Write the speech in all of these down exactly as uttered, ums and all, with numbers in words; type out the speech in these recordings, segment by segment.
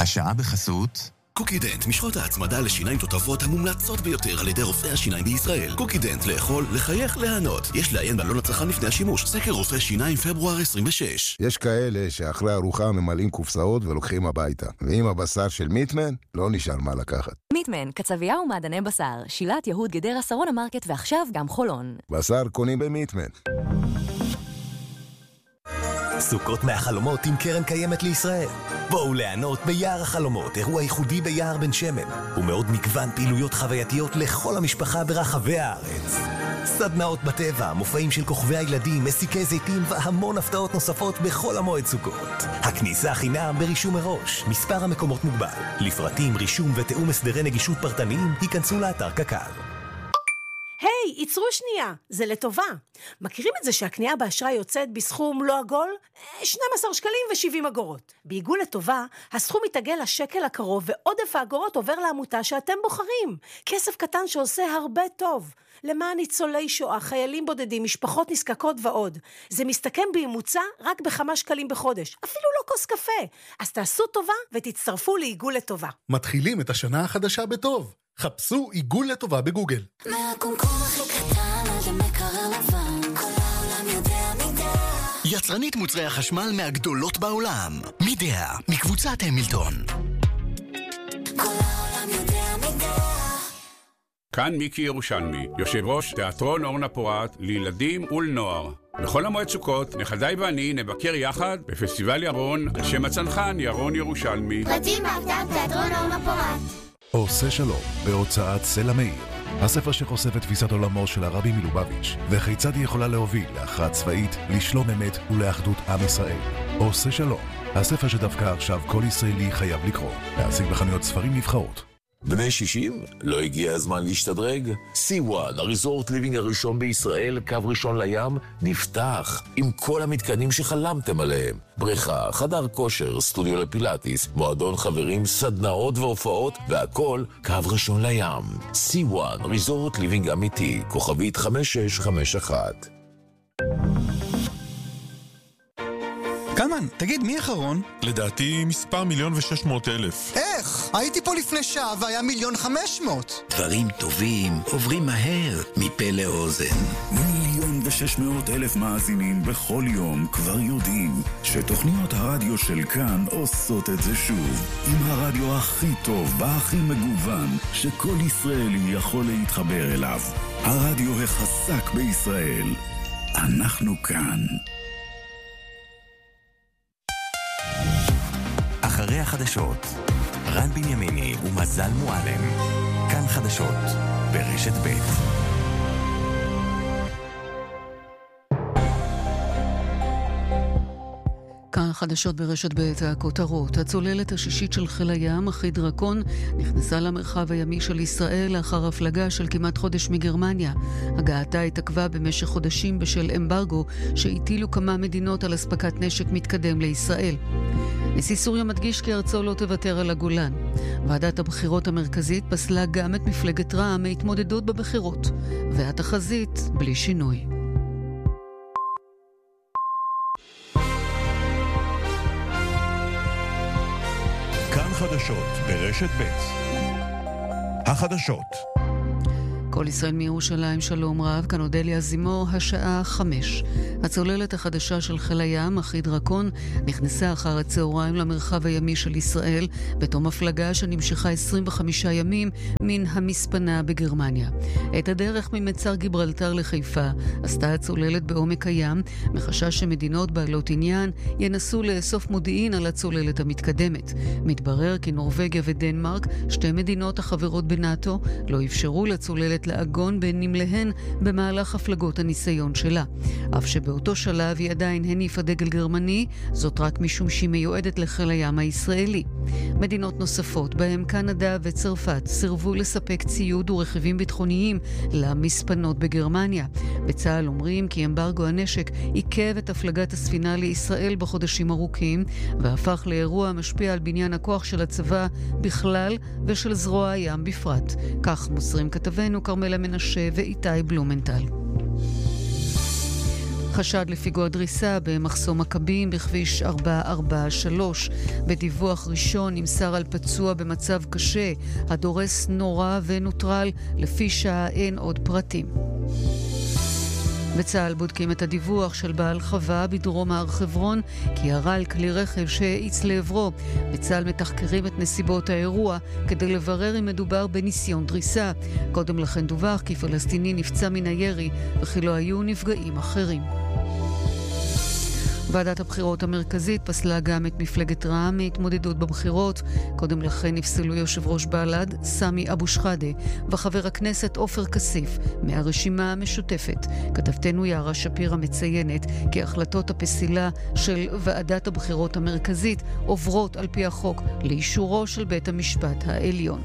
השעה בחסות קוקידנט, משחות ההצמדה לשיניים תותבות המומלצות ביותר על ידי רופאי השיניים בישראל. קוקידנט, לאכול, לחייך, ליהנות. יש לעיין בעלון הצרכן לפני השימוש. סקר רופאי שיניים פברואר עשרים ושש. יש כאלה שאחרי ארוחה ממלאים קופסאות ולוקחים הביתה. ועם הבשר של מיטמן, לא נשאר מה לקחת. מיטמן, קצבייה ומעדני בשר. שילת יהוד גדרה שרון המרקט ועכשיו גם חולון. בשר קונים במיטמן. סוכות מהחלומות עם קרן קיימת לישראל. בואו ליהנות ביער החלומות, אירוע ייחודי ביער בן שמן, ומאוד מגוון פעילויות חווייתיות לכל המשפחה ברחבי הארץ. סדנאות בטבע, מופעים של כוכבי הילדים, מסיקי זיתים והמון הפתעות נוספות בכל המועד סוכות. הכניסה חינם ברישום מראש, מספר המקומות מוגבל. לפרטים, רישום ותאום הסדרי נגישות פרטניים, היכנסו לאתר קק"ל. היי, ייצרו שנייה, זה לטובה. מכירים את זה שהקנייה באשראי יוצאת בסכום לא עגול? שנים עשר שקלים ו-שבעים אגורות. בעיגול לטובה, הסכום מתעגל לשקל הקרוב ועודף האגורות עובר לעמותה שאתם בוחרים. כסף קטן שעושה הרבה טוב. למען ניצולי שואה, חיילים בודדים, משפחות נזקקות ועוד. זה מסתכם בממוצע רק בכמה שקלים בחודש. אפילו לא כוס קפה. אז תעשו טובה ותצטרפו לעיגול לטובה. מתחילים את השנה החדשה בטוב. חפשו עיגול לטובה בגוגל. מהקומקום הכי קטן עד למקרר לבן, כל העולם יודע מידה. יצרנית מוצרי החשמל מהגדולות בעולם. מידה, מקבוצת המילטון. כל העולם יודע מידה. כאן מיקי ירושלמי, יושב ראש תיאטרון אורנה פורת לילדים ולנוער. בכל המועד סוכות, נכדיי ואני נבקר יחד בפסטיבל ירון על שם הצנחן ירון ירושלמי. פרטים באתר תיאטרון אורנה פורת. עושה שלום, בהוצאת סלע מאיר. הספר שחושף את תפיסת עולמו של הרבי מלובביץ' וכיצד היא יכולה להוביל להכרעה צבאית, לשלום אמת ולאחדות עם ישראל. עושה שלום, הספר שדווקא עכשיו כל ישראלי חייב לקרוא. להשיג בחנויות ספרים נבחרות. בני שישים? לא הגיע הזמן להשתדרג? סי וואן, הריזורט ליבינג הראשון בישראל, קו ראשון לים, נפתח עם כל המתקנים שחלמתם עליהם. בריכה, חדר כושר, סטודיו לפילאטיס, מועדון חברים, סדנאות והופעות, והכל קו ראשון לים. סי וואן, ריזורט ליבינג אמיתי, כוכבית חמש שש חמש אחת. קלמן, תגיד, מי אחרון? לדעתי מספר מיליון ושש מאות אלף. איך? הייתי פה לפני שעה והיה מיליון חמש מאות. דברים טובים עוברים מהר מפה לאוזן. מיליון ושש מאות אלף מאזינים בכל יום כבר יודעים שתוכניות הרדיו של כאן עושות את זה שוב. עם הרדיו הכי טוב והכי מגוון שכל ישראלי יכול להתחבר אליו. הרדיו החזק בישראל. אנחנו כאן. אחרי החדשות, רן בנימיני ומזל מועלם. כאן חדשות, ברשת ב'. כאן חדשות ברשת ב'. הכותרות. הצוללת השישית של חיל הים, אחי דרקון, נכנסה למרחב הימי של ישראל לאחר הפלגה של כמעט חודש מגרמניה. הגעתה התעכבה במשך חודשים בשל אמברגו שהטילו כמה מדינות על הספקת נשק מתקדם לישראל. נשיא סוריה מדגיש כי ארצו לא תוותר על הגולן. ועדת הבחירות המרכזית פסלה גם את מפלגת רע"מ מהתמודדות בבחירות, והתחזית בלי שינוי. כאן חדשות ברשת ב'. החדשות. כל ישראל מירושלים, שלום רב, כאן אודליה זימור, השעה חמש. הצוללת החדשה של חיל הים, אחי דרקון, נכנסה אחר הצהריים למרחב הימי של ישראל, בתום הפלגה שנמשכה עשרים וחמישה ימים מן המספנה בגרמניה. את הדרך ממצר גיברלטר לחיפה עשתה הצוללת בעומק הים, מחשש שמדינות בעלות עניין ינסו לאסוף מודיעין על הצוללת המתקדמת. מתברר כי נורווגיה ודנמרק, שתי מדינות החברות בנאטו, לא אפשרו לצוללת לאגון בין נמליהן במהלך הפלגות הניסיון שלה. אף שבאותו שלב היא עדיין הניפה דגל גרמני, זאת רק משום שהיא מיועדת לחיל הים הישראלי. מדינות נוספות, בהם קנדה וצרפת, סירבו לספק ציוד ורכיבים ביטחוניים למספנות בגרמניה. בצה"ל אומרים כי אמברגו הנשק עיכב את הפלגת הספינה לישראל בחודשים ארוכים, והפך לאירוע משפיע על בניין הכוח של הצבא בכלל ושל זרוע הים בפרט. כך מוסרים כתבנו קרמלה מנשה ואיתי בלומנטל. חשד לפיגוע דריסה במחסום מכבים בכביש ארבע ארבע שלוש. בדיווח ראשון נמסר על פצוע במצב קשה, הדורס נורא ונוטרל, לפי שעה אין עוד פרטים. בצה"ל בודקים את הדיווח של בעל חווה בדרום הר חברון כי ירה על כלי רכב שהאיץ לעברו. בצה"ל מתחקרים את נסיבות האירוע כדי לברר אם מדובר בניסיון דריסה. קודם לכן דווח כי פלסטיני נפצע מן הירי וכי לא היו נפגעים אחרים. ועדת הבחירות המרכזית פסלה גם את מפלגת רע"מ מהתמודדות בבחירות. קודם לכן נפסלו יושב ראש בל"ד סמי אבו שחאדה וחבר הכנסת עופר כסיף מהרשימה המשותפת. כתבתנו יערה שפירא מציינת כי החלטות הפסילה של ועדת הבחירות המרכזית עוברות על פי החוק לאישורו של בית המשפט העליון.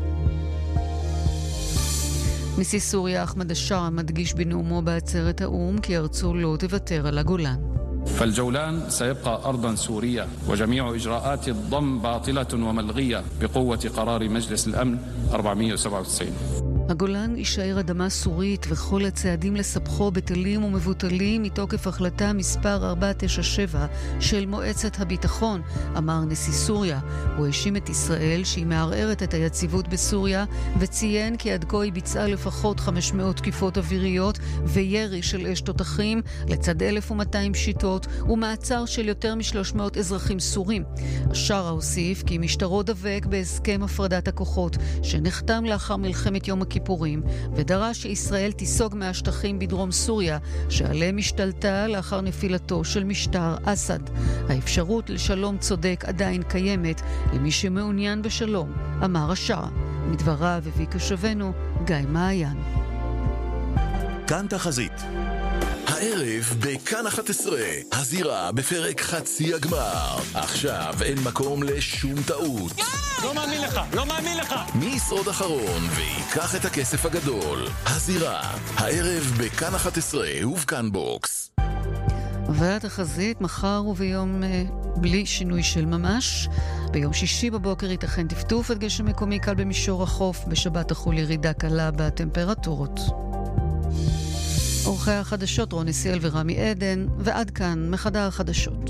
נשיא סוריה אחמד א-שארה מדגיש בנאומו בעצרת האו"ם כי ארצו לא תוותר על הגולן. فالجولان سيبقى أرضا سورية وجميع إجراءات الضم باطلة وملغية بقوة قرار مجلس الأمن أربعمائة وسبعة وتسعين. הגולן יישאר אדמה סורית וכל הצעדים לספחו בטלים ומבוטלים מתוקף החלטה מספר ארבע תשע שבע של מועצת הביטחון, אמר נשיא סוריה. הוא האשים את ישראל שהיא מערערת את היציבות בסוריה וציין כי עד כה היא ביצעה לפחות חמש מאות תקיפות אוויריות וירי של אש תותחים לצד אלף ומאתיים שיטות ומעצר של יותר מ-שלוש מאות אזרחים סורים. א-שארה הוסיף כי משטרו דבק בהסכם הפרדת הכוחות שנחתם לאחר מלחמת יום הכיפורים ודרש שישראל תיסוג מהשטחים בדרום סוריה שעליהם השתלטה לאחר נפילתו של משטר אסד. האפשרות לשלום צודק עדיין קיימת למי שמעוניין בשלום, אמר א-שארה. מדבריו הביא קשבנו גיא מעיין. כאן תחזית. הערב בכאן אחת עשרה, הזירה בפרק חצי הגמר. עכשיו אין מקום לשום טעות. לא מאמין לך, לא מאמין לך. מי ישרוד אחרון ויקח את הכסף הגדול? הזירה, הערב בכאן אחת עשרה ובכאן בוקס. והתחזית מחר וביום אה, בלי שינוי של ממש. ביום שישי בבוקר ייתכן טפטוף עד גשם מקומי קל במישור החוף. בשבת תחול ירידה קלה בטמפרטורות. עורכי החדשות רוני סיאל ורמי עדן, ועד כאן מחדר החדשות.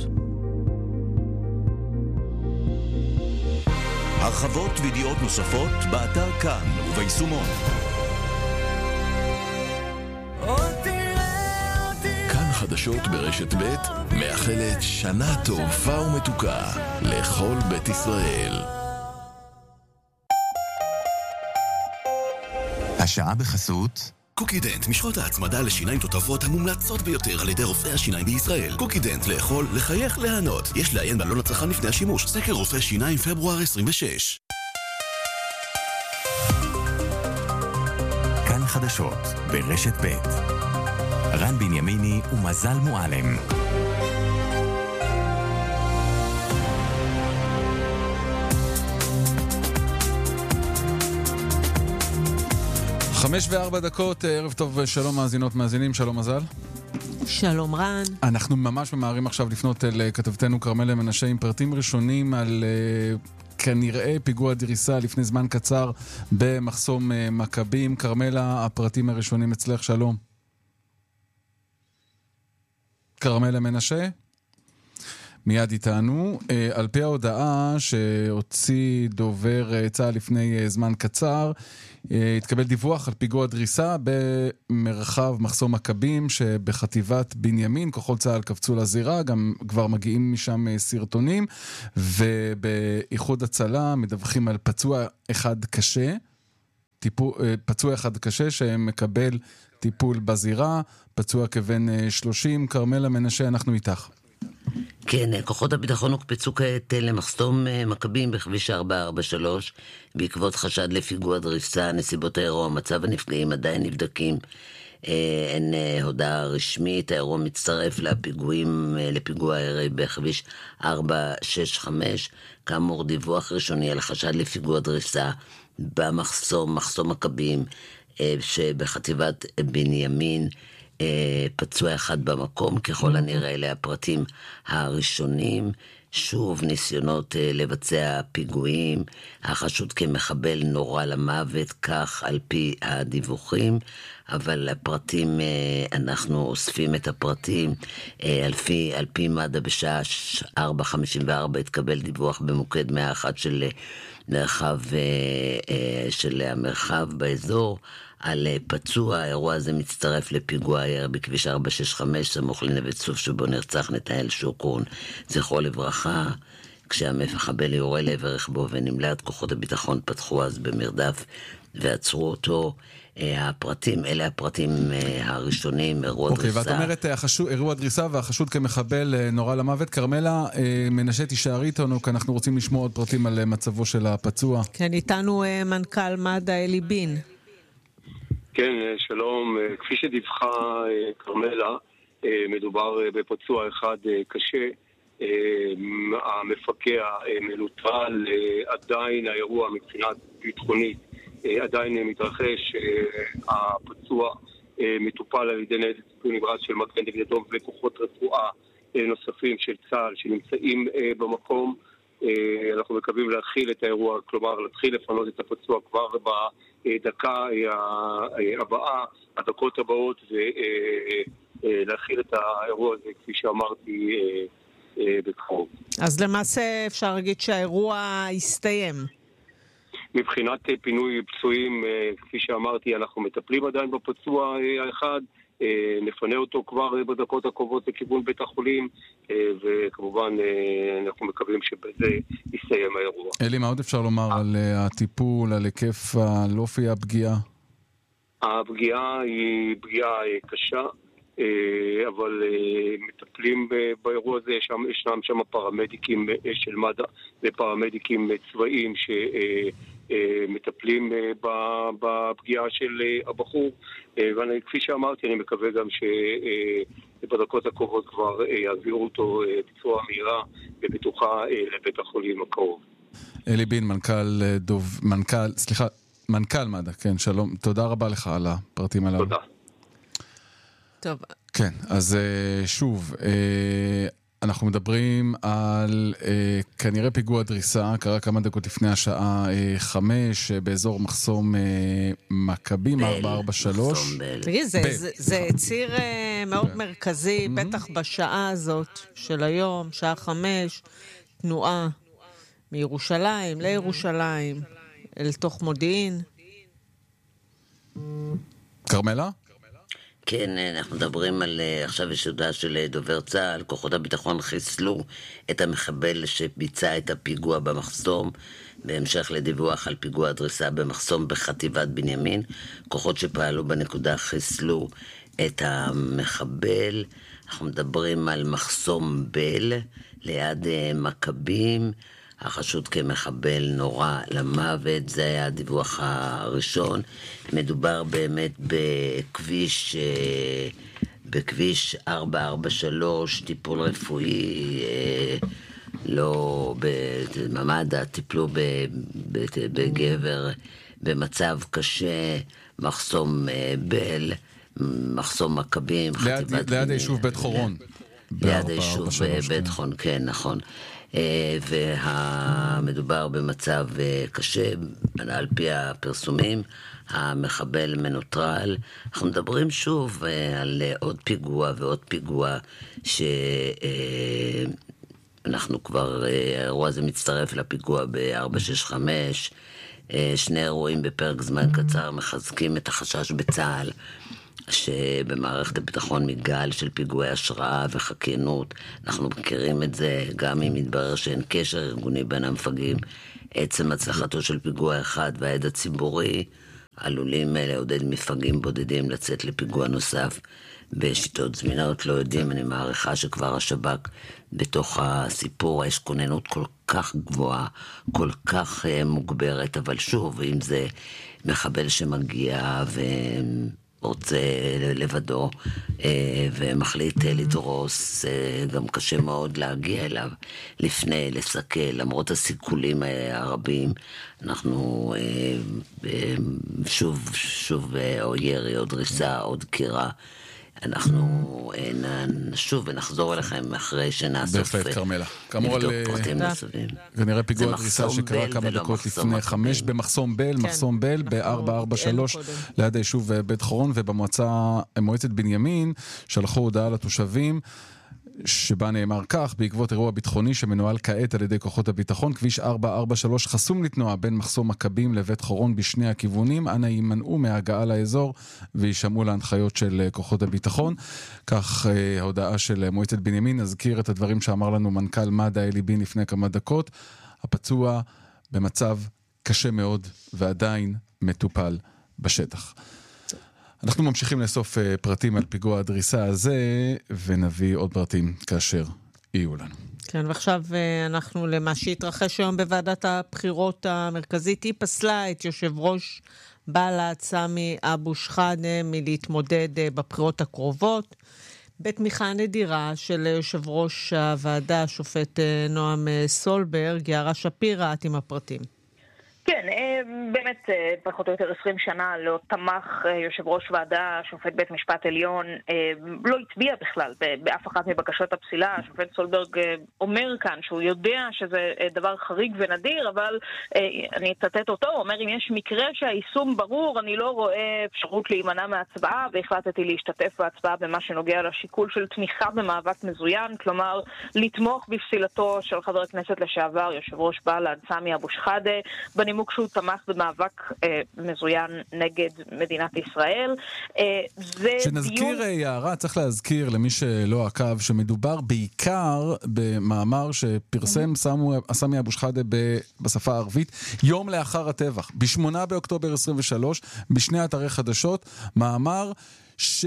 הרחבות וידיעות נוספות באתר כאן וביישומון. כאן חדשות ברשת ב' מאחלת שנה טובה ומתוקה לכל בית ישראל. השעה בחסות קוקידנט, משחות ההצמדה לשיניים תותבות המומלצות ביותר על ידי רופאי השיניים בישראל. קוקידנט, לאכול, לחייך, ליהנות. יש לעיין בעלון הצרכן לפני השימוש. סקר רופאי שיניים פברואר עשרים ושש. כאן חדשות ברשת ב' רן בנימיני ומזל מועלם. חמש וארבע דקות, ערב טוב, שלום מאזינות מאזינים, שלום מזל. שלום רן. אנחנו ממש ממהרים עכשיו לפנות אל כתבתנו כרמלה מנשה עם פרטים ראשונים על כנראה פיגוע דריסה לפני זמן קצר במחסום מכבים. כרמלה, הפרטים הראשונים אצלך, שלום. כרמלה מנשה? מיד איתנו. על פי ההודעה שהוציא דובר צה"ל לפני זמן קצר, התקבל דיווח על פיגוע דריסה במרחב מחסום מכבים שבחטיבת בנימין. כוחות צה"ל קפצו לזירה, גם כבר מגיעים משם סרטונים, ובאיחוד הצלה מדווחים על פצוע אחד קשה, טיפו, פצוע אחד קשה שמקבל טיפול בזירה, פצוע כבן שלושים. כרמלה מנשה, אנחנו איתך. כן, כוחות הביטחון הוקפצו כעת למחסום מכבים בכביש ארבע ארבע שלוש בעקבות חשד לפיגוע דריסה. נסיבות האירוע, מצב הנפגעים עדיין נבדקים. אין הודעה רשמית. האירוע מצטרף לפיגועים, לפיגוע הערב בכביש ארבע שש חמש. כאמור, דיווח ראשוני על חשד לפיגוע דריסה במחסום, מחסום מכבים שבחטיבת בנימין. פצוע אחד במקום, ככל הנראה אלה הפרטים הראשונים. שוב ניסיונות לבצע פיגועים, החשוד כמחבל נורא למוות, כך על פי הדיווחים, אבל הפרטים, אנחנו אוספים את הפרטים, על פי, על פי מד"א בשעה ארבע חמישים וארבע התקבל דיווח במוקד מאה ואחת של מרחב, של המרחב באזור, על פצוע. האירוע הזה מצטרף לפיגוע ירי בכביש ארבע שש חמש סמוך לנווה צוף שבו נרצח נתנאל שוקרון זכרו לברכה, כשהמחבל יורה לעבר רכבו ונמלט. כוחות הביטחון פתחו אז במרדף ועצרו אותו. הפרטים, אלה הפרטים הראשונים, אירוע אוקיי, דריסה. ואת אומרת החשוד, אירוע דריסה והחשוד כמחבל נורא למוות. כרמלה, מנשה תישארי איתנו, כי אנחנו רוצים לשמוע עוד פרטים על מצבו של הפצוע. כן, איתנו מנכ"ל מד"א אלי בין. כן, שלום. כפי שדיווחה כרמלה, מדובר בפצוע אחד קשה. המפקע מנוטרל, עדיין האירוע מבחינת ביטחונית עדיין מתרחש. הפצוע מטופל על ידי ניידת טיפול נמרץ של מגן דוד אדום וכוחות רפואה נוספים של צה"ל שנמצאים במקום. אנחנו מקווים להכיל את האירוע, כלומר להתחיל לפנות את הפצוע כבר בדקה הבאה, הדקות הבאות, ולהכיל את האירוע הזה, כפי שאמרתי, בקרוב. אז למעשה אפשר להגיד שהאירוע הסתיים. מבחינת פינוי פצועים, כפי שאמרתי, אנחנו מטפלים עדיין בפצוע האחד, נפנה אותו כבר בדקות הקרובות לכיוון בית החולים, וכמובן אנחנו מקווים שבזה יסתיים האירוע. אלי, מה עוד אפשר לומר על הטיפול, על היקף, על אופי הפגיעה? הפגיעה היא פגיעה קשה, אבל מטפלים באירוע הזה. ישנם שם פרמדיקים של מד"א ופרמדיקים צבאיים ש... מטפלים בפגיעה של הבחור, וכפי שאמרתי אני מקווה גם שבדקות הקרובות כבר יעבירו אותו בצורה מהירה ובטוחה לבית החולים הקרוב. אלי בין, מנכ"ל דוב, מנכ"ל, סליחה, מנכ"ל מד"א, כן, שלום, תודה רבה לך על הפרטים הללו. תודה. טוב. כן, אז שוב, אנחנו מדברים על אה, כנראה פיגוע דריסה, קרה כמה דקות לפני השעה אה, חמש, אה, באזור מחסום אה, מכבים, ארבע ארבע שלוש. תגיד, זה, זה, זה ציר אה, מאוד כן. מרכזי, mm-hmm. בטח בשעה הזאת של היום, שעה חמש, תנועה מירושלים לירושלים, אל תוך מודיעין. כרמלה? כן, אנחנו מדברים על, עכשיו יש הודעה של דובר צה"ל, כוחות הביטחון חיסלו את המחבל שביצע את הפיגוע במחסום, בהמשך לדיווח על פיגוע דריסה במחסום בחטיבת בנימין. כוחות שפעלו בנקודה חיסלו את המחבל. אנחנו מדברים על מחסום בל, ליד מכבים, החשוד כמחבל נורא למוות. זה היה הדיווח הראשון. מדובר באמת בכביש, בכביש ארבע ארבע שלוש, טיפול רפואי, לא, במד"א טיפלו בגבר במצב קשה, מחסום בל, מחסום מכבים, ליד, ליד היישוב בית חורון. ליד היישוב בית חורון, כן, נכון. והמדובר במצב קשה, על פי הפרסומים, המחבל מנוטרל. אנחנו מדברים שוב על עוד פיגוע ועוד פיגוע שאנחנו כבר, האירוע הזה מצטרף לפיגוע ב-ארבע שש חמש, שני אירועים בפרק זמן קצר מחזקים את החשש בצה"ל שבמערכת הביטחון מגל של פיגועי השראה וחקיינות. אנחנו מכירים את זה גם אם מתברר שאין קשר ארגוני בין המפגעים. עצם הצלחתו של פיגוע אחד והעד הציבורי עלולים לעודד מפגעים בודדים לצאת לפיגוע נוסף בשיטות זמינות. לא יודעים, אני מעריכה שכבר השב"כ בתוך הסיפור, יש כוננות כל כך גבוהה, כל כך מוגברת, אבל שוב, אם זה מחבל שמגיע ו... רוצה לבדו ומחליט לדרוס, גם קשה מאוד להגיע אליו לפני, לסכל, למרות הסיכולים הרבים. אנחנו שוב, שוב, או ירי, או דריסה, או דקירה, אנחנו נשוב ונחזור אליכם אחרי שנאסוף בהחלט, קרמלה. כאמור על פרטים נוספים. כנראה פיגוע דריסה שקרה כמה דקות לפני חמש במחסום בל, מחסום בל ב-ארבע ארבע שלוש ליד היישוב בית חורון, ובמועצת בנימין שלחו הודעה לתושבים שבה נאמר כך: בעקבות אירוע ביטחוני שמנוהל כעת על ידי כוחות הביטחון, כביש ארבע ארבע שלוש חסום לתנועה בין מחסום מכבים לבית חורון בשני הכיוונים. אנא יימנעו מהגעה לאזור וישמעו להנחיות של כוחות הביטחון. כך ההודעה של מועצת בנימין. נזכיר את הדברים שאמר לנו מנכ"ל מד"א אלי בין לפני כמה דקות. הפצוע במצב קשה מאוד ועדיין מטופל בשטח. אנחנו ממשיכים לאסוף פרטים על פיגוע הדריסה הזה, ונביא עוד פרטים כאשר יהיו לנו. כן, ועכשיו אנחנו למה שהתרחש היום בוועדת הבחירות המרכזית. היא פסלה את יושב ראש בל"ד סמי אבו שחאדה מלהתמודד בבחירות הקרובות, בתמיכה נדירה של יושב ראש הוועדה, השופט נועם סולברג. יערה שפירא, את עם הפרטים. כן, באמת פחות או יותר עשרים שנה לא תמך יושב ראש ועדה, שופט בית משפט עליון, לא הצביע בכלל באף אחת מבקשות הפסילה. השופט סולברג אומר כאן שהוא יודע שזה דבר חריג ונדיר, אבל אני אצטט אותו, הוא אומר: אם יש מקרה שהיישום ברור, אני לא רואה אפשרות להימנע מהצבעה, והחלטתי להשתתף בהצבעה במה שנוגע לשיקול של תמיכה במאבק מזוין, כלומר לתמוך בפסילתו של חבר הכנסת לשעבר יושב ראש בל"ד סמי אבו שחאדה, בנימוק שהוא תמך במאבק אה, מזוין נגד מדינת ישראל. אה, זה שנזכיר, דיון... יערה, צריך להזכיר למי שלא עקב, שמדובר בעיקר במאמר שפרסם mm-hmm. סמי אבו שחאדה ב- בשפה הערבית, יום לאחר הטבח, ב-שמונה באוקטובר עשרים ושלוש, בשני אתרי חדשות, מאמר ש...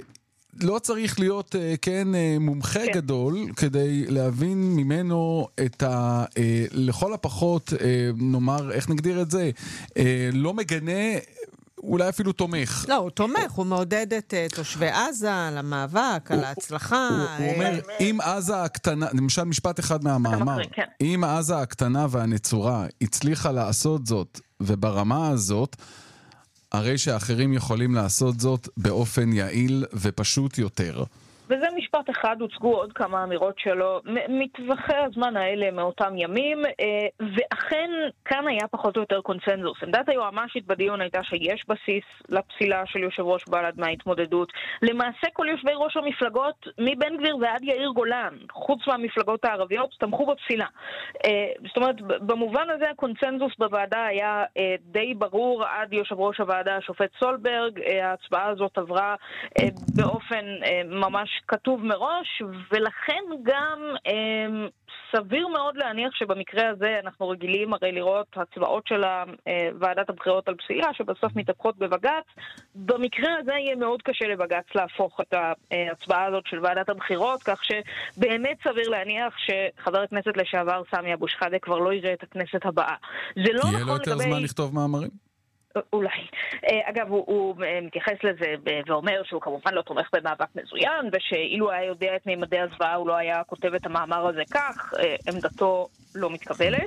לא צריך להיות, כן, מומחה כן. גדול כדי להבין ממנו את ה... לכל הפחות, נאמר, איך נגדיר את זה? לא מגנה, אולי אפילו תומך. לא, הוא תומך, הוא מעודד את תושבי עזה למאבק, על ההצלחה. הוא אומר, אם עזה הקטנה, למשל משפט אחד מהמאמר, אם עזה הקטנה והנצורה הצליחה לעשות זאת, וברמה הזאת, הרי שאחרים יכולים לעשות זאת באופן יעיל ופשוט יותר. וזה משפט אחד, הוצגו עוד כמה אמירות שלו מטווחי הזמן האלה מאותם ימים, ואכן כאן היה פחות או יותר קונצנזוס. עמדת היועמ"שית בדיון הייתה שיש בסיס לפסילה של יושב ראש בל"ד מההתמודדות. למעשה כל יושבי ראש המפלגות, מבן גביר ועד יאיר גולן, חוץ מהמפלגות הערביות, תמכו בפסילה. זאת אומרת, במובן הזה הקונצנזוס בוועדה היה די ברור עד יושב ראש הוועדה, השופט סולברג. ההצבעה הזאת עברה באופן ממש כתוב מראש, ולכן גם אה, סביר מאוד להניח שבמקרה הזה אנחנו רגילים הרי לראות הצבעות של ועדת הבחירות על פסילה שבסוף מתהפכות בבג"ץ. במקרה הזה יהיה מאוד קשה לבג"ץ להפוך את ההצבעה הזאת של ועדת הבחירות, כך שבאמת סביר להניח שחבר הכנסת לשעבר סמי אבו שחאדה כבר לא יראה את הכנסת הבאה. זה לא נכון לגבי... יהיה לו יותר זמן לכתוב מאמרים? אולי. אגב, הוא, הוא מתייחס לזה ואומר שהוא כמובן לא תומך במאבק מזוין, ושאילו היה יודע את מימדי הזוועה הוא לא היה כותב את המאמר הזה כך. עמדתו לא מתקבלת.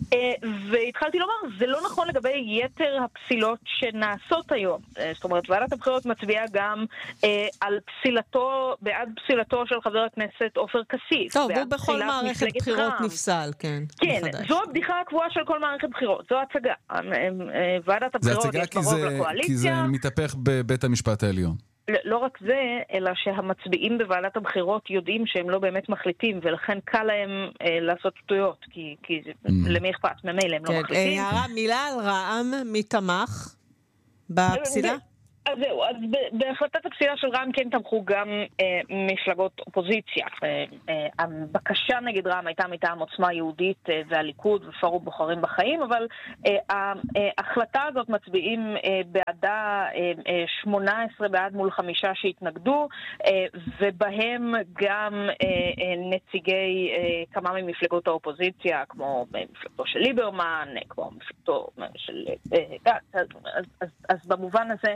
והתחלתי לומר, זה לא נכון לגבי יתר הפסילות שנעשות היום. זאת אומרת, ועדת הבחירות מצביעה גם על פסילתו, בעד פסילתו של חבר הכנסת עופר כסיף. טוב, הוא בכל מערכת בחירות נפסל, כן. כן, זו הבדיחה הקבועה של כל מערכת בחירות. זו הצגה. ועדת הבחירות יש ברוב לקואליציה. כי זה מתהפך בבית המשפט העליון. לא רק זה, אלא שהמצביעים בוועדת הבחירות יודעים שהם לא באמת מחליטים, ולכן קל להם אה, לעשות שטויות, כי, כי mm. למי אכפת? ממילא הם כן, לא מחליטים. הערה, מילה על רע"מ, מי תמך בפסילה? אז זהו, אז בהחלטת הפסילה של רע"מ כן תמכו גם אה, מפלגות אופוזיציה. אה, אה, הבקשה נגד רע"מ הייתה מטעם עוצמה יהודית אה, והליכוד ופורום בוחרים בחיים, אבל אה, ההחלטה הזאת מצביעים אה, בעדה אה, אה, שמונה עשרה בעד מול חמישה שהתנגדו, אה, ובהם גם אה, אה, נציגי אה, כמה ממפלגות האופוזיציה, כמו מפלגתו של ליברמן, אה, כמו מפלגתו של אה, גץ. אז, אז, אז, אז במובן הזה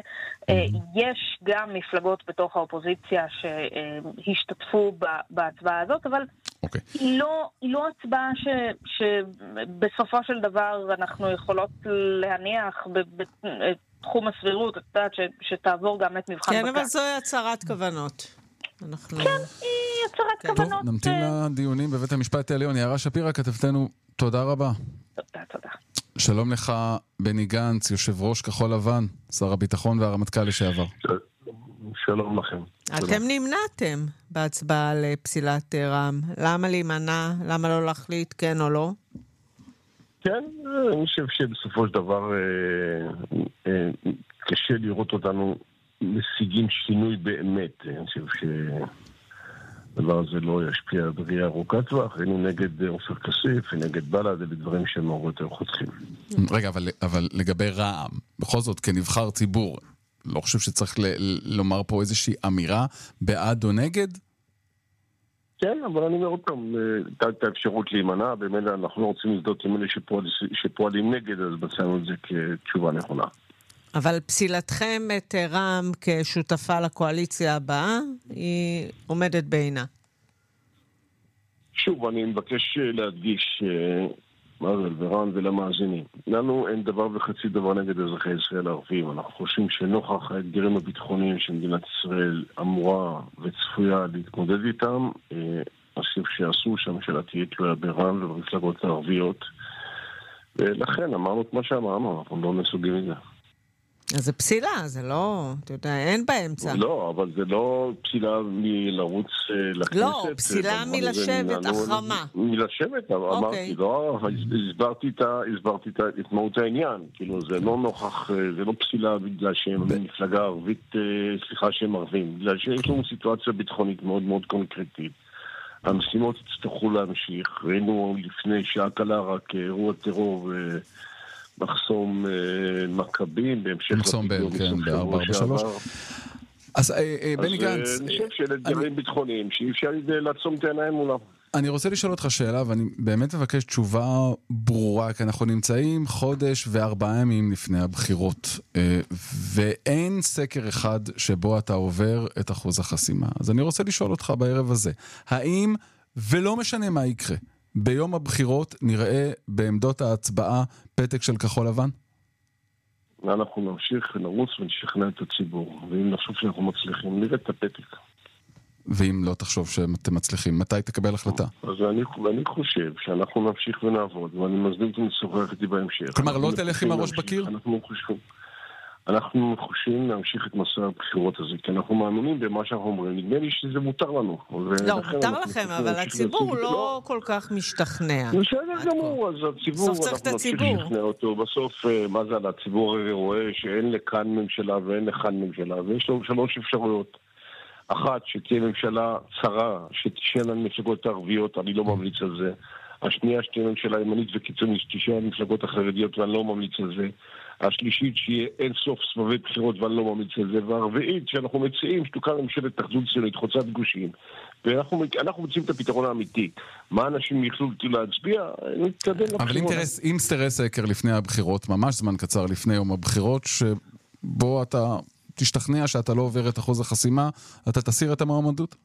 יש גם מפלגות בתוך האופוזיציה שהשתתפו בהצבעה הזאת, אבל אוקיי. היא לא, היא לא הצבעה ש, שבסופו של דבר אנחנו יכולות להניח בתחום הסבירות, את יודעת, ש, שתעבור גם את מבחן כן, בג"ץ. אבל זוהי הצהרת כוונות. אנחנו... כן, היא הצהרת כוונות. טוב, נמתין לדיונים בבית המשפט העליון. יערה שפירא, כתבתנו, תודה רבה. תודה, תודה. שלום לך, בני גנץ, יושב ראש כחול לבן, שר הביטחון והרמטכ"ל לשעבר. שלום לכם. אתם נמנעתם בהצבעה לפסילת רע"מ. למה להימנע? למה לא להחליט כן או לא? כן, אני חושב שבסופו של דבר קשה לראות אותנו משיגים שינוי באמת. אני חושב שהדבר הזה לא ישפיע בראייה ארוכת טווח. היינו נגד עופר כסיף ונגד בל"ד, אלה דברים שהם הרבה יותר חותכים. רגע, אבל, אבל לגבי רע"מ, בכל זאת כנבחר ציבור, לא חושב שצריך ל- לומר פה איזושהי אמירה בעד או נגד? כן, אבל אני אומר עוד פעם, הייתה האפשרות להימנע, באמת אנחנו לא רוצים לזדות עם אלה שפועל, שפועלים נגד, אז מצאנו את זה כתשובה נכונה. אבל פסילתכם את רע"מ כשותפה לקואליציה הבאה, היא עומדת בעינה. שוב, אני מבקש להדגיש, מזל ורן ולמאזינים. לנו אין דבר וחצי דבר נגד אזרחי ישראל הערבים. אנחנו חושבים שנוכח האתגרים הביטחוניים שמדינת ישראל אמורה וצפויה להתמודד איתם, אני חושב שעשו שהממשלה תהיה תלויה ברן ובמפלגות הערביות. ולכן אמרנו את מה שאמרנו, אנחנו לא מסוגים מזה. אז זה פסילה, זה לא, אתה יודע, אין באמצע. לא, אבל זה לא פסילה מלרוץ לכנסת. לא, פסילה מלשבת, החרמה. מלשבת, אמרתי, לא, הסברתי את מהות העניין. כאילו, זה לא נוכח, זה לא פסילה בגלל שהם מפלגה ערבית, סליחה שהם ערבים, בגלל שיש לנו סיטואציה ביטחונית מאוד מאוד קונקרטית. המשימות יצטרכו להמשיך. ראינו לפני שעה קלה רק אירוע טרור מחסום מכבים, בהמשך מחסום בל, כן, ב-ארבע ארבע שלוש. אז בני גנץ... אז אני חושב שאלה דברים ביטחוניים, שאי אפשר לעצום את העיניים מולם. אני רוצה לשאול אותך שאלה, ואני באמת מבקש תשובה ברורה, כי אנחנו נמצאים חודש וארבעה ימים לפני הבחירות, ואין סקר אחד שבו אתה עובר את אחוז החסימה. אז אני רוצה לשאול אותך בערב הזה, האם, ולא משנה מה יקרה, ביום הבחירות נראה בעמדות ההצבעה פתק של כחול לבן? אנחנו נמשיך לרוץ ונשכנע את הציבור, ואם נחשוב שאנחנו מצליחים, נראה את הפתק. ואם לא תחשוב שאתם מצליחים, מתי תקבל החלטה? אז אני, אני חושב שאנחנו נמשיך ונעבוד, ואני מזמין אותם לשוחח איתי בהמשך. כלומר, לא תלך עם הראש בקיר? אנחנו חושבים. אנחנו חושבים להמשיך את מסע הבחירות הזה, כי אנחנו מאמינים במה שאנחנו אומרים. נדמה לי שזה מותר לנו. לא, מותר לכם, אבל הציבור לא כל כך משתכנע. בסדר גמור, אז הציבור, בסוף צריך את הציבור. בסוף, מה זה, הציבור רואה שאין לכאן ממשלה ואין לכאן ממשלה, ויש לנו שלוש אפשרויות. אחת, שתהיה ממשלה צרה, שתשאל על מפלגות הערביות, אני לא ממליץ על זה. השנייה, שתהיה ממשלה ימנית וקיצונית, שתשאל על מפלגות החרדיות, ואני לא ממליץ על זה. השלישית, שיהיה אין סוף סבבי בחירות, ואני לא ממליץ על זה. והרביעית, שאנחנו מציעים שתוקם ממשלת אחדות ציונית, חוצת גושים. ואנחנו אנחנו מציעים את הפתרון האמיתי. מה אנשים יוכלו להצביע? נתקדם לבחירות. אבל אם תראה, אם תראה סקר לפני הבחירות, ממש זמן קצר לפני יום הבחירות, שבו אתה תשתכנע שאתה לא עובר את אחוז החסימה, אתה תסיר את המועמדות?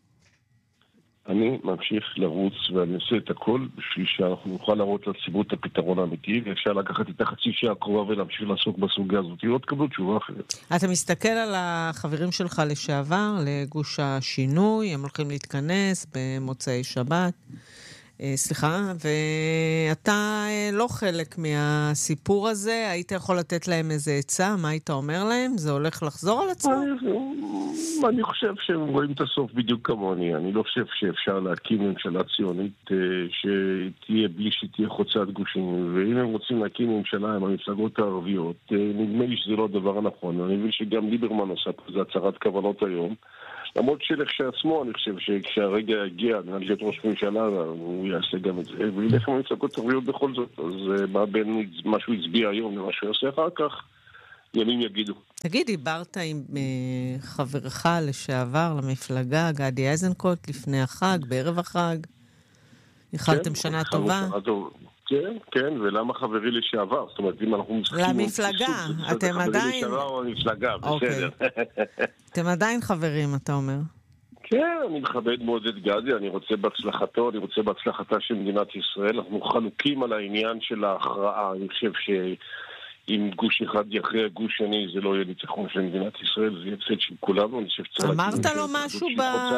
אני ממשיך לרוץ ואני עושה את הכל בשביל שאנחנו נוכל להראות לציבור את הפתרון האמיתי, ואפשר לקחת את החצי שעה הקרובה ולהמשיך לעסוק בסוגיה הזאת, לא תקבלו תשובה אחרת. אתה מסתכל על החברים שלך לשעבר, לגוש השינוי, הם הולכים להתכנס במוצאי שבת, סליחה, ואתה לא חלק מהסיפור הזה, היית יכול לתת להם איזה עצה, מה היית אומר להם? זה הולך לחזור על עצמו? אני חושב שהם רואים את הסוף בדיוק כמוני, אני לא חושב שאפשר להקים ממשלה ציונית שתהיה בלי שתהיה חוצת גושים, ואם הם רוצים להקים ממשלה עם המפלגות הערביות, נדמה לי שזה לא הדבר הנכון, אני מבין שגם ליברמן עושה פה, זה הצהרת כוונות היום, למרות שלכשעצמו אני חושב שכשהרגע הגיע להיות ראש ממשלה הוא יעשה גם את זה, וילך עם המפלגות הערביות בכל זאת, אז מה בין מה שהוא הצביע היום למה שהוא יעשה אחר כך, ימים יגידו. תגיד, דיברת עם uh, חברך לשעבר למפלגה, גדי איזנקוט, לפני החג, בערב החג? איחלתם כן, שנה טובה? שנה טוב. כן, כן, ולמה חברי לשעבר? זאת אומרת, אם אנחנו משחקים... למפלגה, אתם עדיין... חברי לשעבר או למפלגה, בסדר. אתם עדיין חברים, אתה אומר. כן, אני מכבד מאוד את גדי, אני רוצה בהצלחתו, אני רוצה בהצלחתה של מדינת ישראל. אנחנו חלוקים על העניין של ההכרעה. אני חושב שאם גוש אחד יכריע גוש שני, זה לא יהיה ניצחון של מדינת ישראל, זה יהיה הפסד של כולנו. אני חושב שצריך... אמרת לו משהו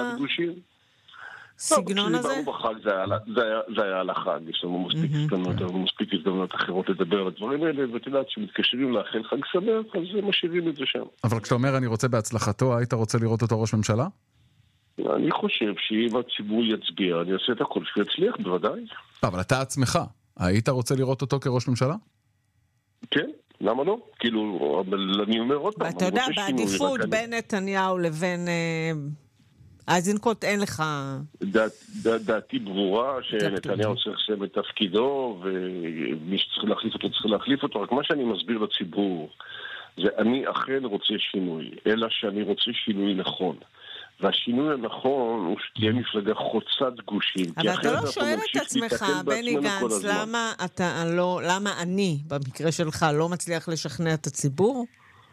בסגנון הזה? כשדיברנו בחג זה היה על החג. יש לנו מספיק הזדמנות, מספיק הזדמנות אחרות לדבר על הדברים האלה, ואת יודעת שמתקשרים לאחל חג שמח, אז משאירים את זה שם. אבל כשאתה אומר אני רוצה בהצלחתו, היית רוצה לראות אותו ראש ממשלה? אני חושב שאם הציבור יצביע, אני אעשה את הכל שהוא יצליח, בוודאי. אבל אתה עצמך, היית רוצה לראות אותו כראש ממשלה? כן, למה לא? כאילו, אבל אני אומר עוד פעם. ואתה יודע, בעדיפות בין נתניהו לבין איזנקוט אין לך... דעתי ברורה שנתניהו צריך לסיים את תפקידו, ומי שצריך להחליף אותו צריך להחליף אותו, רק מה שאני מסביר לציבור, זה אני אכן רוצה שינוי, אלא שאני רוצה שינוי נכון. והשינוי הנכון הוא שתהיה מפלגה חוצת גושים. אבל אתה לא שואל את עצמך, בני גנץ, למה אתה לא, למה אני, במקרה שלך, לא מצליח לשכנע את הציבור?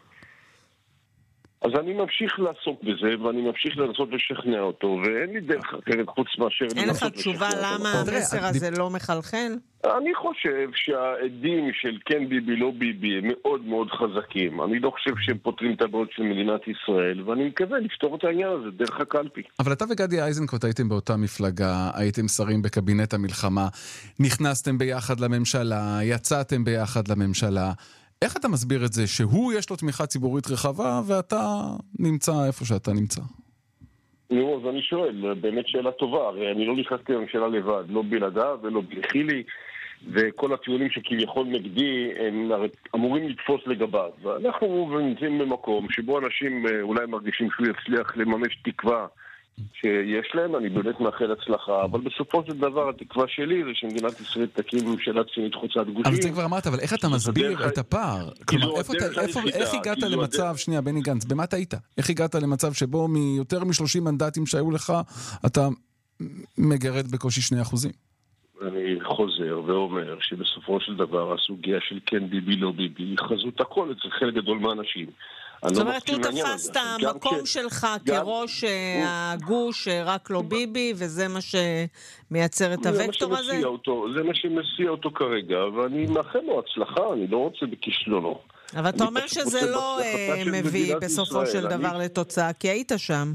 אז אני ממשיך לעסוק בזה, ואני ממשיך לנסות לשכנע אותו, ואין לי דרך אחרת חוץ מאשר... אין לך תשובה למה המסר הזה לא מחלחל? אני חושב שהעדים של כן ביבי לא ביבי הם מאוד מאוד חזקים. אני לא חושב שהם פותרים את הבעיות של מדינת ישראל, ואני מקווה לפתור את העניין הזה דרך הקלפי. אבל אתה וגדי איזנקוט הייתם באותה מפלגה, הייתם שרים בקבינט המלחמה, נכנסתם ביחד לממשלה, יצאתם ביחד לממשלה. איך אתה מסביר את זה שהוא יש לו תמיכה ציבורית רחבה ואתה נמצא איפה שאתה נמצא? נו, אז אני שואל, באמת שאלה טובה, הרי אני לא נכנסתי לממשלה לבד, לא בלעדיו ולא בלחילי, וכל הטיעונים שכביכול נגדי הם אמורים לתפוס לגביו. ואנחנו נמצאים במקום שבו אנשים אולי מרגישים שהוא יצליח לממש תקווה שיש להם, אני באמת מאחל הצלחה, אבל בסופו של דבר התקווה שלי זה שמדינת ישראל תקים ממשלה ציונית חוצת גושים. אבל זה כבר אמרת, אבל איך אתה מסביר את הפער? כלומר, איך הגעת למצב, שנייה בני גנץ, במה אתה היית? איך הגעת למצב שבו מיותר משלושים מנדטים שהיו לך, אתה מגרד בקושי שני אחוזים? אני חוזר ואומר שבסופו של דבר הסוגיה של כן ביבי לא ביבי חזות הכל אצל חלק גדול מהאנשים. זאת אומרת, הוא תפס את המקום שלך כראש הגוש, רק לא ביבי, וזה מה שמייצר את הוקטור הזה? זה מה שמסיע אותו כרגע, ואני מאחל לו הצלחה, אני לא רוצה בכישלונו. אבל אתה אומר שזה לא מביא בסופו של דבר לתוצאה, כי היית שם.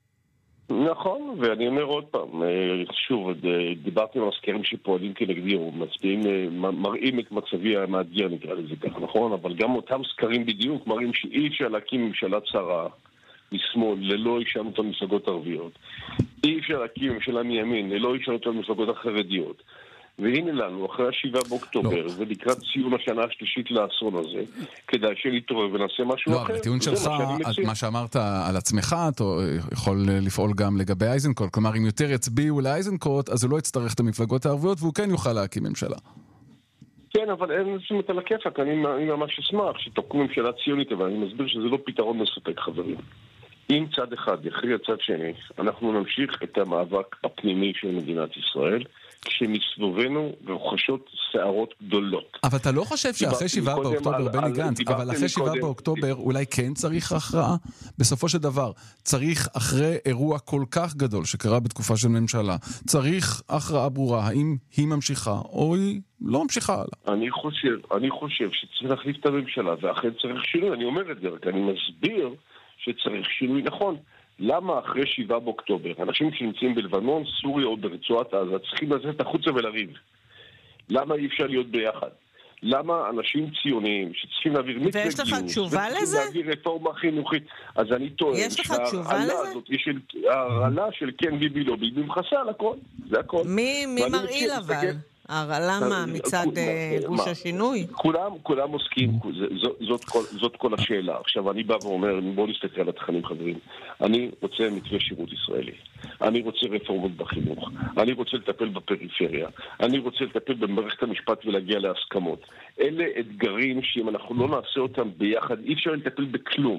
נכון, ואני אומר עוד פעם, שוב, דיברתי עם הסקרים שפועלים כנגדי, מצביעים, מראים את מצבי המאתגר, נקרא לזה כך, נכון? אבל גם אותם סקרים בדיוק מראים שאי אפשר להקים ממשלה צרה משמאל, ללא ישנות המפלגות הערביות. אי אפשר להקים ממשלה מימין, ללא ישנות המפלגות החרדיות. והנה לנו, אחרי השבעה באוקטובר, ולקראת ציון השנה השלישית לאסון הזה, כדאי שנתעורר ונעשה משהו אחר. לא, אבל הטיעון שלך, מה שאמרת על עצמך, אתה יכול לפעול גם לגבי איזנקוט. כלומר, אם יותר יצביעו לאיזנקוט, אז הוא לא יצטרך את המפלגות הערביות, והוא כן יוכל להקים ממשלה. כן, אבל אין זאת על הכיפק. אני ממש אשמח שתקום ממשלה ציונית, אבל אני מסביר שזה לא פתרון מספק, חברים. אם צד אחד יכריע צד שני, אנחנו נמשיך את המאבק הפנימי של מדינת ישראל, כשמסבובנו ורוחשות שערות גדולות. אבל אתה לא חושב שאחרי שבעה באוקטובר, בני גנץ, אבל אחרי שבעה באוקטובר אולי כן צריך הכרעה? בסופו של דבר, צריך אחרי אירוע כל כך גדול שקרה בתקופה של ממשלה, צריך הכרעה ברורה, האם היא ממשיכה או היא לא ממשיכה הלאה. אני חושב, אני חושב שצריך להחליף את הממשלה, ואחרי צריך שינוי, אני אומר את זה, אני מסביר שצריך שינוי נכון. למה אחרי שבעה באוקטובר, אנשים שנמצאים בלבנון, סוריה או ברצועת עזה, צריכים לצאת החוצה ולריב? למה אי אפשר להיות ביחד? למה אנשים ציוניים שצריכים להעביר מתווה גיוס, ויש לך תשובה לזה? להעביר רפורמה חינוכית, אז אני טוען, יש לך תשובה לזה? ההרעלה של כן ביבי לא ביבי מכסה על הכל, זה הכל. מי מרעיל אבל? ההרעלה מה, מצד גוש השינוי? כולם, כולם עוסקים, זאת כל השאלה. עכשיו אני בא ואומר, בואו נסתכל על התכנים חברים, אני רוצה מתווה שירות ישראלי, אני רוצה רפורמות בחינוך, אני רוצה לטפל בפריפריה, אני רוצה לטפל במערכת המשפט ולהגיע להסכמות. אלה אתגרים שאם אנחנו לא נעשה אותם ביחד, אי אפשר לטפל בכלום.